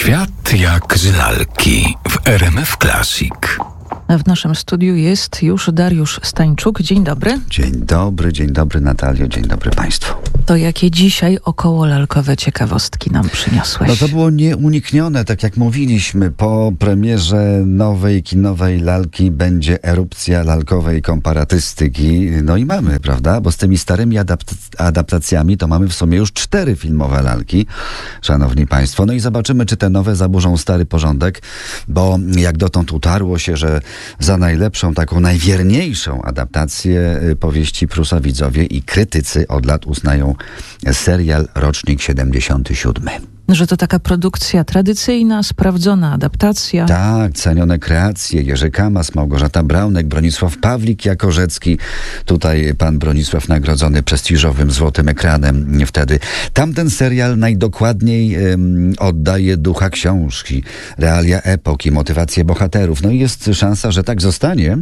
Świat jak z lalki w RMF Classic. W naszym studiu jest już Dariusz Stańczuk. Dzień dobry. Dzień dobry Natalio, dzień dobry Państwu. To jakie dzisiaj około lalkowe ciekawostki nam przyniosłeś? No to było nieuniknione, tak jak mówiliśmy, po premierze nowej kinowej lalki będzie erupcja lalkowej komparatystyki. No i mamy, prawda? Bo z tymi starymi adaptacjami to mamy w sumie już 4 filmowe lalki, szanowni Państwo. No i zobaczymy, czy te nowe zaburzą stary porządek, bo jak dotąd utarło się, że za najlepszą, taką najwierniejszą adaptację powieści Prusa widzowie i krytycy od lat uznają serial Rocznik 77. Że to taka produkcja tradycyjna, sprawdzona adaptacja. Tak, cenione kreacje. Jerzy Kamas, Małgorzata Braunek, Bronisław Pawlik-Jakorzecki. Tutaj pan Bronisław nagrodzony prestiżowym złotym ekranem wtedy. Tamten serial najdokładniej oddaje ducha książki, realia epoki, motywację bohaterów. No i jest szansa, że tak zostanie,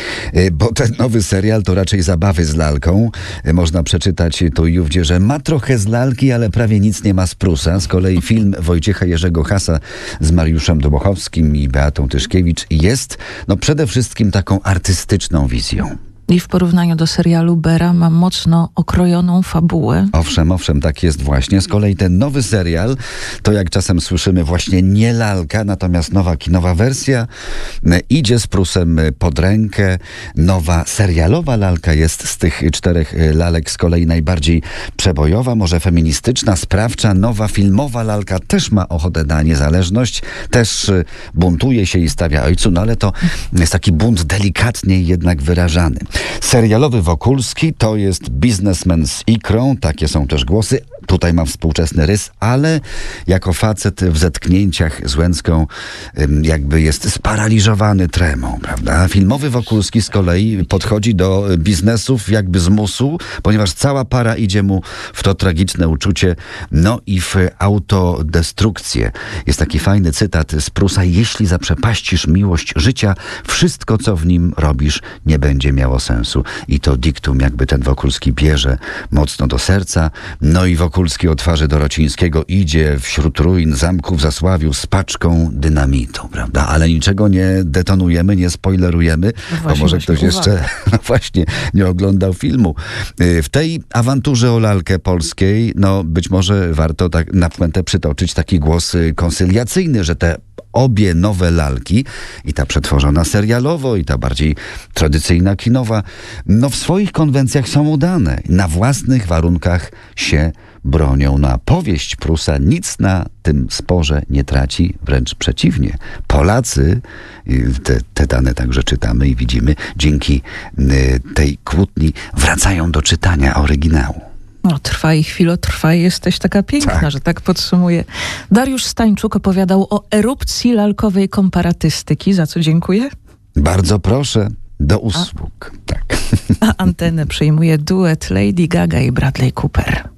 bo ten nowy serial to raczej zabawy z lalką. Można przeczytać tu i ówdzie, że ma trochę z lalki, ale prawie nic nie ma z Prusa. Z kolei film Wojciecha Jerzego Hasa z Mariuszem Dłuchowskim i Beatą Tyszkiewicz jest przede wszystkim taką artystyczną wizją. I w porównaniu do serialu Bera ma mocno okrojoną fabułę. Owszem, tak jest właśnie. Z kolei ten nowy serial, to jak czasem słyszymy właśnie nie lalka, natomiast nowa kinowa wersja idzie z Prusem pod rękę. Nowa serialowa lalka jest z tych 4 lalek z kolei najbardziej przebojowa, może feministyczna, sprawcza. Nowa filmowa lalka też ma ochotę na niezależność, też buntuje się i stawia ojcu, no ale to jest taki bunt delikatnie jednak wyrażany. Serialowy Wokulski to jest biznesmen z ikrą, takie są też głosy. Tutaj ma współczesny rys, ale jako facet w zetknięciach z Łęcką jakby jest sparaliżowany tremą, prawda? Filmowy Wokulski z kolei podchodzi do biznesów jakby z musu, ponieważ cała para idzie mu w to tragiczne uczucie, no i w autodestrukcję. Jest taki fajny cytat z Prusa: jeśli zaprzepaścisz miłość życia, wszystko co w nim robisz nie będzie miało sensu. I to diktum jakby ten Wokulski bierze mocno do serca. No i Wokulski o twarzy Dorocińskiego idzie wśród ruin zamku w Zasławiu z paczką dynamitu, prawda? Ale niczego nie detonujemy, nie spoilerujemy, bo może ktoś jeszcze nie oglądał filmu. W tej awanturze o lalkę polskiej, być może warto tak na puentę przytoczyć taki głos konsyliacyjny, że te obie nowe lalki, i ta przetworzona serialowo, i ta bardziej tradycyjna kinowa, w swoich konwencjach są udane. Na własnych warunkach się bronią. A powieść Prusa nic na tym sporze nie traci, wręcz przeciwnie. Polacy, te dane także czytamy i widzimy, dzięki tej kłótni wracają do czytania oryginału. Trwa i chwilotrwa. Jesteś taka piękna, że tak podsumuję. Dariusz Stańczuk opowiadał o erupcji lalkowej komparatystyki, za co dziękuję. Bardzo proszę, do usług. Tak. A antenę przejmuje duet Lady Gaga i Bradley Cooper.